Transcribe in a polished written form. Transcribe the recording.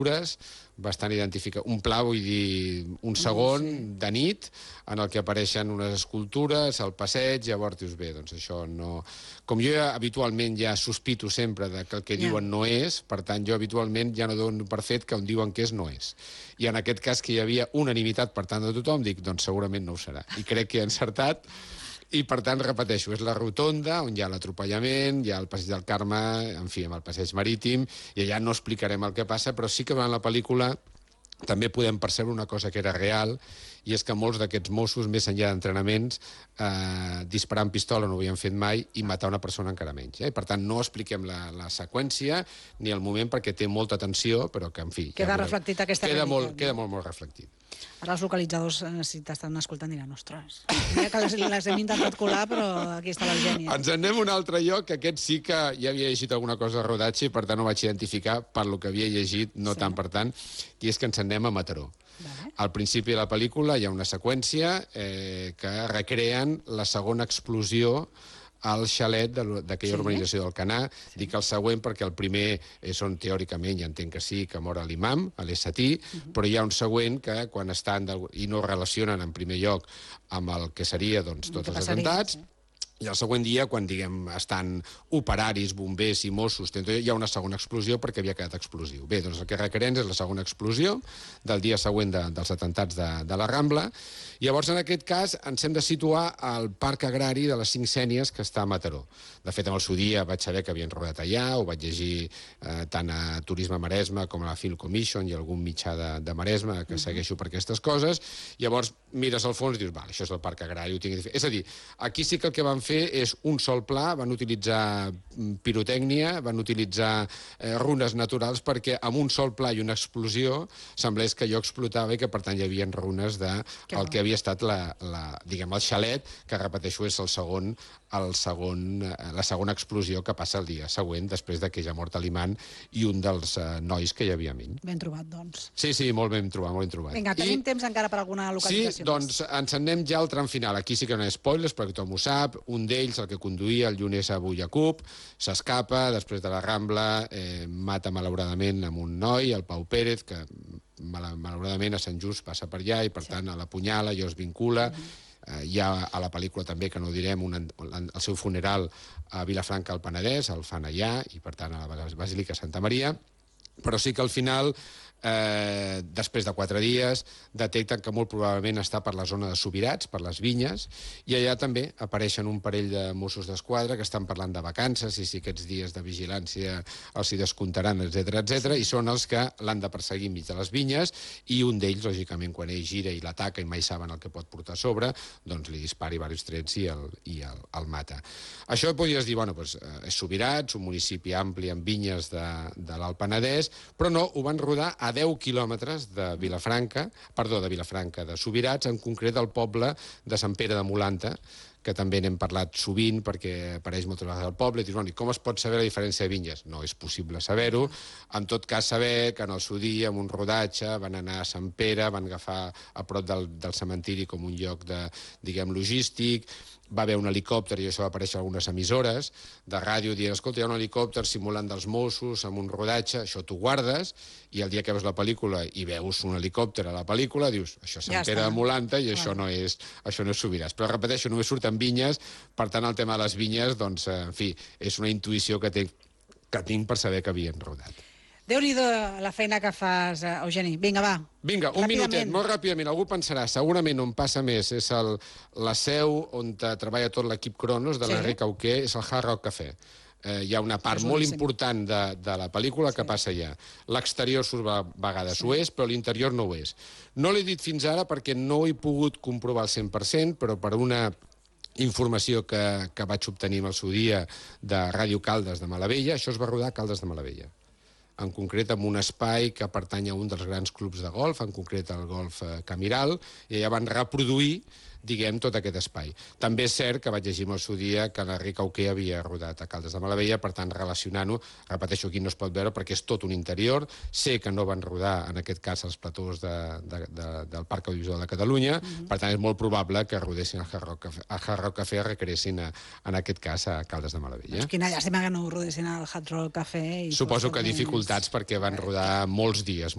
bastant identificat. Un pla, vull dir, un segon de nit, en el que apareixen unes escultures, el passeig, llavors dius, bé, doncs això no... Com jo habitualment ja sospito sempre que el que diuen no és, per tant, jo habitualment ja no dono per fet que on diuen que és, no és. I en aquest cas, que hi havia unanimitat per tant de tothom, dic, doncs segurament no ho serà. I crec que he encertat. I, per tant, repeteixo, és la rotonda on hi ha l'atropellament, hi ha el passeig del Carme, en fi, amb el passeig marítim, i allà no explicarem el que passa, però sí que durant la pel·lícula també podem percebre una cosa que era real, i és que molts d'aquests Mossos, més enllà d'entrenaments, disparar amb pistola no ho havien fet mai, i matar una persona encara menys. I, per tant, no expliquem la seqüència ni el moment, perquè té molta tensió, però que, en fi... Queda reflectit aquesta realitat. Queda molt reflectit. Ara els localitzadors, si t'estan escoltant, diran, ostres, mira que les hem intentat colar, però aquí està l'Eugènia. Ens en anem a un altre lloc, que aquest sí que ja havia llegit alguna cosa de rodatge i per tant ho vaig identificar per lo que havia llegit, no tant per tant, que és que ens en anem a Mataró. Al principi de la pel·lícula hi ha una seqüència que recreen la segona explosió al xalet d'aquella urbanització del Canà. Dic el següent perquè el primer és on teòricament, ja entenc que sí, que mor l'imam, a l'Essatí, però hi ha un següent que quan estan, i no relacionen en primer lloc amb el que seria tots els atemptats, i el següent dia, quan, diguem, estan operaris, bombers i Mossos, hi ha una segona explosió perquè havia quedat explosiu. Bé, doncs el que recreem és la segona explosió del dia següent dels atemptats de la Rambla. Llavors, en aquest cas, ens hem de situar al Parc Agrari de les Cinc Sénies, que està a Mataró. De fet, en el seu dia vaig saber que havien rodat allà, ho vaig llegir tant a Turisme Maresme com a la Film Commission i algun mitjà de Maresme que segueixo per aquestes coses. Llavors, mires al fons i dius, això és el Parc Agrari, ho tinc de fer. És a dir, aquí sí que el que van fer és un sol pla, van utilitzar pirotècnia, van utilitzar runes naturals perquè amb un sol pla i una explosió semblés que allò explotava i que per tant hi havia runes del que havia estat el xalet, que repeteixo és la segona explosió que passa el dia següent després que ja ha mort l'imam i un dels nois que hi havia amb ell. Ben trobat, doncs. Sí, molt ben trobat, molt ben trobat. Vinga, tenim temps encara per alguna localització. Sí, doncs ens en anem ja al tram final. Aquí sí que no hi ha spoilers, perquè tothom ho sap. Un d'ells, el que conduïa, el Younes Abu Yaqub, s'escapa, després de la Rambla, mata malauradament amb un noi, el Pau Pérez, que malauradament a Sant Just passa per allà i per tant a l'apunyala i es vincula. Hi ha a la pel·lícula també, que no ho direm, el seu funeral a Vilafranca al Penedès, el fan allà, i per tant a la Basílica Santa Maria, però sí que al final, després de 4 dies, detecten que molt probablement està per la zona de Subirats, per les vinyes, i allà també apareixen un parell de Mossos d'Esquadra que estan parlant de vacances i si aquests dies de vigilància els hi descomptaran, etc, i són els que l'han de perseguir enmig de les vinyes, i un d'ells, lògicament, quan ell gira i l'ataca i mai saben el que pot portar a sobre, doncs li dispari diversos trets i el mata. Això podries dir, és Subirats, un municipi ampli amb vinyes de l'Alt Penedès, però no, ho van rodar a 10 quilòmetres de Vilafranca, de Subirats, en concret el poble de Sant Pere de Molanta, que també n'hem parlat sovint perquè apareix moltes vegades al poble, i dius, i com es pot saber la diferència de vinyes? No és possible saber-ho. En tot cas, saber que en el seu dia, amb un rodatge, van anar a Sant Pere, van agafar a prop del cementiri com un lloc logístic, va haver un helicòpter, i això va aparèixer a algunes emissores de ràdio dient, escolta, hi ha un helicòpter simulant dels Mossos amb un rodatge, això t'ho guardes, i el dia que veus la pel·lícula i veus un helicòpter a la pel·lícula, dius, això és Sant Pere de Molanta i això no és Subirats. Però repeteixo, només surten vinyes, per tant el tema de les vinyes, doncs, en fi, és una intuïció que tinc per saber que havien rodat. Déu-n'hi-do la feina que fas, Eugeni. Vinga, va. Vinga, un minutet, molt ràpidament. Algú pensarà, segurament on passa més és la seu on treballa tot l'equip Cronos de l'Enric Auqué, és el Hard Rock Café. Hi ha una part molt important de la pel·lícula que passa allà. L'exterior a vegades ho és, però l'interior no ho és. No l'he dit fins ara perquè no ho he pogut comprovar al 100%, però per una informació que vaig obtenir en el seu dia de Ràdio Caldes de Malavella, això es va rodar a Caldes de Malavella. En concret en un espai que pertany a un dels grans clubs de golf, en concret el Golf Camiral, i allà van reproduir, diguem, tot aquest espai. També és cert que vaig llegir el seu dia que l'Enric Auqué havia rodat a Caldes de Malavella, per tant, relacionant-ho, repeteixo, aquí no es pot veure perquè és tot un interior. Sé que no van rodar, en aquest cas, els platós del Parc Audiovisual de Catalunya, per tant, és molt probable que rodessin al Hard Rock Café, recreessin, en aquest cas, a Caldes de Malavella. Quina llàstima que no ho rodessin al Hard Rock Café. Suposo que dificultats perquè van rodar molts dies,